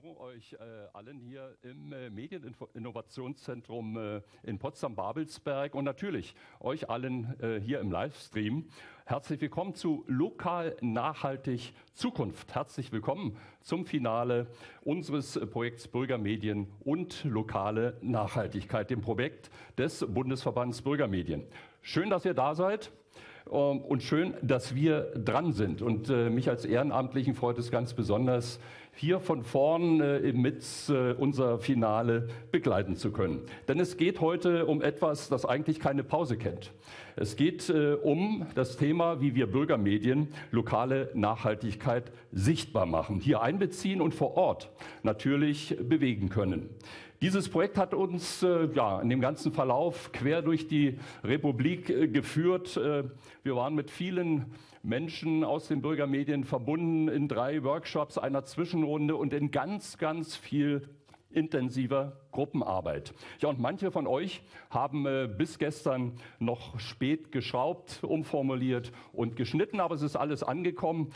Hallo euch allen hier im Medieninnovationszentrum in Potsdam-Babelsberg und natürlich euch allen hier im Livestream. Herzlich willkommen zu Lokal Nachhaltig Zukunft. Herzlich willkommen zum Finale unseres Projekts Bürgermedien und lokale Nachhaltigkeit, dem Projekt des Bundesverbands Bürgermedien. Schön, dass ihr da seid. Und schön, dass wir dran sind. Und mich als Ehrenamtlichen freut es ganz besonders, hier von vorn mit unser Finale begleiten zu können. Denn es geht heute um etwas, das eigentlich keine Pause kennt. Es geht um das Thema, wie wir Bürgermedien lokale Nachhaltigkeit sichtbar machen, hier einbeziehen und vor Ort natürlich bewegen können. Dieses Projekt hat uns in dem ganzen Verlauf quer durch die Republik geführt. Wir waren mit vielen Menschen aus den Bürgermedien verbunden in 3 Workshops, einer Zwischenrunde und in ganz, ganz viel intensiver Gruppenarbeit. Ja, und manche von euch haben bis gestern noch spät geschraubt, umformuliert und geschnitten, aber es ist alles angekommen.